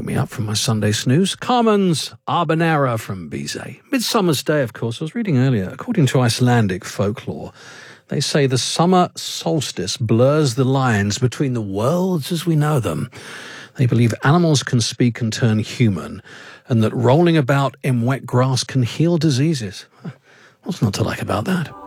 woke me up from my Sunday snooze. Carmen's Arbanera from Bizet. Midsummer's Day, of course, I was reading earlier. According to Icelandic folklore, they say the summer solstice blurs the lines between the worlds as we know them. They believe animals can speak and turn human, and that rolling about in wet grass can heal diseases. What's not to like about that?